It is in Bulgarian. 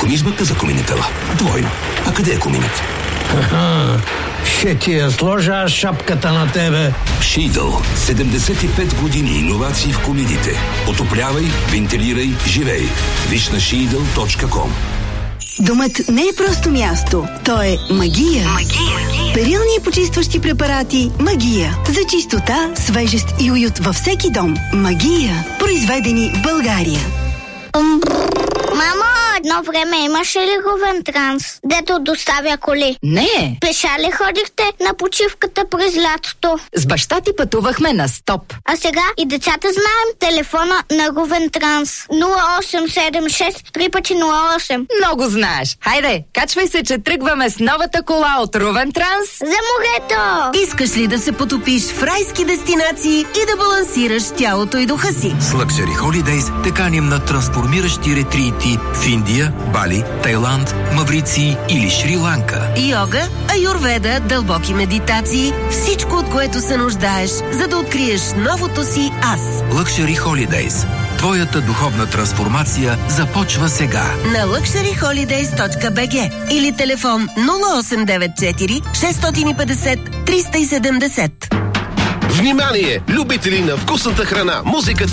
Механизмът за куминитела. Двойно. А къде е куминът? Ще ти я сложа шапката на тебе. Шидъл. 75 години иновации в комидите. Отоплявай, вентилирай, живей. Виж на shidel.com. Домът не е просто място. То е магия. Перилни и почистващи препарати Магия. За чистота, свежест и уют във всеки дом. Магия. Произведени в България. Мамо, едно време имаше ли Говентранс, дето доставя коли? Не. Пеша ли ходихте на почивката през лятото? С баща ти пътувахме на стоп. А сега и децата знаем телефона на Говентранс. 0876 3x08. Много знаеш. Хайде, качвай се, че тръгваме с новата кола от Ровентранс. За морето! Искаш ли да се потопиш в райски дестинации и да балансираш тялото и духа си? С Luxury Holidays те каним на трансформиращи ретрити в Индия, Бали, Тайланд, Маврици или Шри-Ланка. Йога, аюрведа, дълбоки медитации, всичко, от което се нуждаеш, за да откриеш новото си аз. Luxury Holidays. Твоята духовна трансформация започва сега. На luxuryholidays.bg или телефон 0894 650 370. Внимание! Любители на вкусната храна, музиката